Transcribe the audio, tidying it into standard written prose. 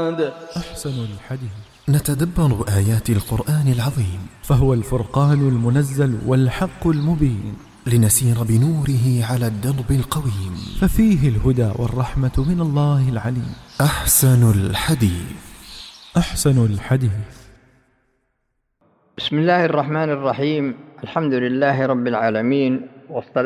العباد. أحسن الحديث. نتدبر آيات القرآن العظيم، فهو الفرقان المنزل والحق المبين، لنسير بنوره على الدرب القويم، ففيه الهدى والرحمة من الله العليم. أحسن الحديث. أحسن الحديث. بسم الله الرحمن الرحيم. الحمد لله رب العالمين، والصلاة